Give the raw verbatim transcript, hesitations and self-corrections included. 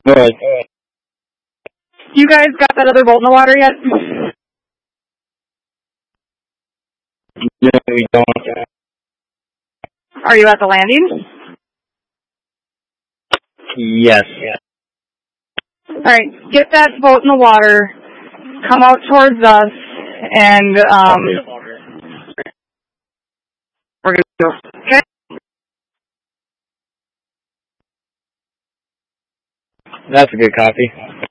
Alright. You guys got that other boat in the water yet? No, we don't. Are you at the landing? Yes. Alright, get that boat in the water, come out towards us, and, um, we're gonna go. Okay? That's a good copy.